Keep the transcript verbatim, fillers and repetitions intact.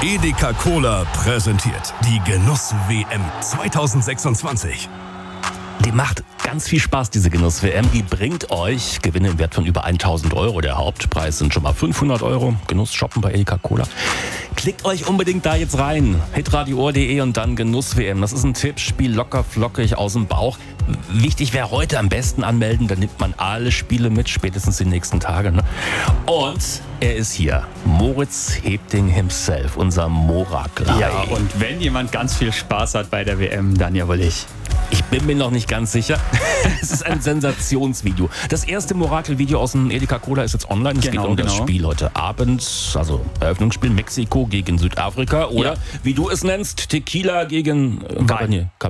Edeka Cola präsentiert die Genuss-W M zwanzig sechsundzwanzig. Die macht ganz viel Spaß, diese Genuss-W M. Die bringt euch Gewinne im Wert von über tausend Euro. Der Hauptpreis sind schon mal fünfhundert Euro. Genuss shoppen bei Edeka Cola. Klickt euch unbedingt da jetzt rein. hitradio punkt de und dann Genuss-W M. Das ist ein Tippspiel, locker flockig aus dem Bauch. Wichtig wäre heute am besten anmelden, dann nimmt man alle Spiele mit, spätestens die nächsten Tage. Ne? Und er ist hier. Moritz Hebting himself, unser Moraklei. Ja, und wenn jemand ganz viel Spaß hat bei der W M, dann ja wohl ich. Ich bin mir noch nicht ganz sicher. Es ist ein Sensationsvideo. Das erste Morakel-Video aus dem Edeka Cola ist jetzt online. Es Genau, geht um das genau. Spiel heute Abend, also Eröffnungsspiel Mexiko gegen Südafrika oder, Ja. wie du es nennst, Tequila gegen äh, Wein. Cabernet.